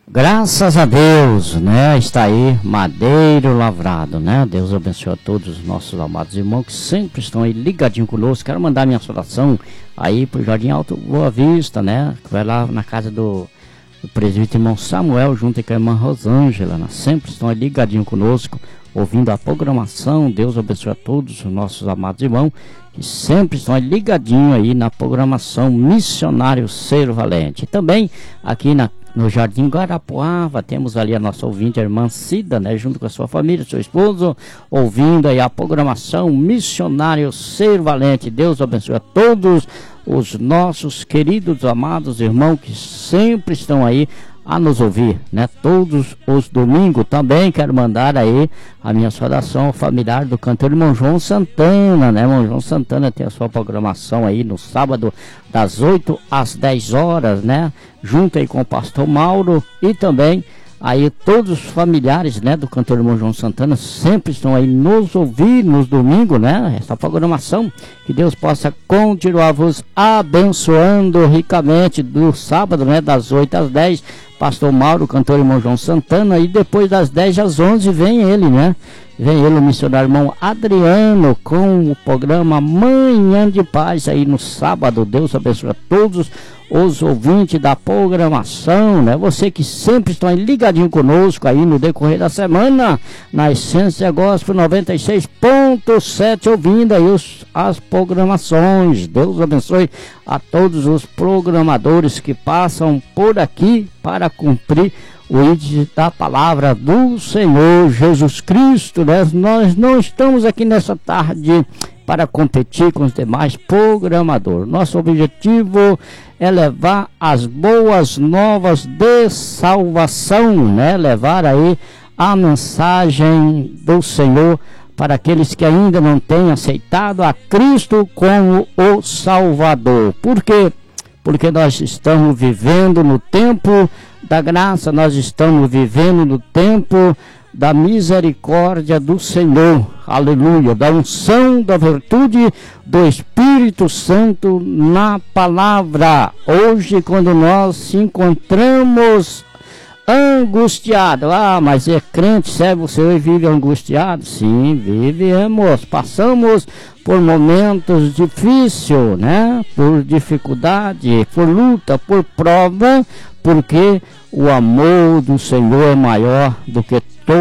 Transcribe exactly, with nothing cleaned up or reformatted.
Graças a Deus, né? Está aí Madeiro Lavrado, né? Deus abençoe a todos os nossos amados irmãos que sempre estão aí ligadinho conosco. Quero mandar minha saudação aí pro Jardim Alto Boa Vista, né? Que vai lá na casa do, do presbítero irmão Samuel, junto com a irmã Rosângela, né? Sempre estão aí ligadinho conosco, ouvindo a programação. Deus abençoe a todos os nossos amados irmãos que sempre estão aí ligadinho aí na programação Missionário Ser Valente. E também aqui na no Jardim Guarapuava, temos ali a nossa ouvinte, a irmã Cida, né, junto com a sua família, seu esposo, ouvindo aí a programação Missionário Ser Valente. Deus abençoe a todos os nossos queridos, amados irmãos que sempre estão aí a nos ouvir, né, todos os domingos. Também quero mandar aí a minha saudação ao familiar do cantor irmão João Santana, né, irmão João Santana tem a sua programação aí no sábado, das oito às dez horas, né, junto aí com o pastor Mauro. E também aí todos os familiares, né, do cantor irmão João Santana sempre estão aí nos ouvir nos domingos, né, essa programação. Que Deus possa continuar vos abençoando ricamente do sábado, né, das oito às dez, pastor Mauro, cantor irmão João Santana. E depois das dez às onze vem ele, né, vem ele, o missionário irmão Adriano, com o programa Manhã de Paz aí no sábado. Deus abençoe a todos os ouvintes da programação, né? Você que sempre estão aí ligadinho conosco aí no decorrer da semana, na Essência Gospel noventa e seis ponto sete, ouvindo aí os, as programações. Deus abençoe a todos os programadores que passam por aqui para cumprir o índice da palavra do Senhor Jesus Cristo, né? Nós não estamos aqui nessa tarde para competir com os demais programadores. Nosso objetivo é levar as boas novas de salvação, né? Levar aí a mensagem do Senhor para aqueles que ainda não têm aceitado a Cristo como o Salvador. Por quê? Porque nós estamos vivendo no tempo da graça, nós estamos vivendo no tempo da misericórdia do Senhor, aleluia, da unção, da virtude do Espírito Santo na palavra. Hoje, quando nós se encontramos angustiado, ah, mas é crente, serve o Senhor e vive angustiado? Sim, vivemos, passamos por momentos difíceis, né, por dificuldade, por luta, por prova, porque o amor do Senhor é maior do que